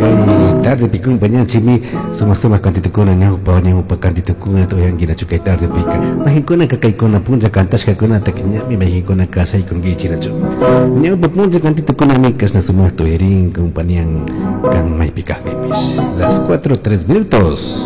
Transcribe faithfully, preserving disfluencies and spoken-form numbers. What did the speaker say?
tarde pikun banyak cimi sama-sama kanti tukuna nyau pa nyau pa kanti tukuna to yang gina cukai tarde pika mahikuna kakai kona punja kantas kakuna takinya mi mahikuna kasai kun gi cira cu nyau pa punja kanti tukuna mi kas na semua to erin compañían kan mai pika bebis las cuatro tres minutos.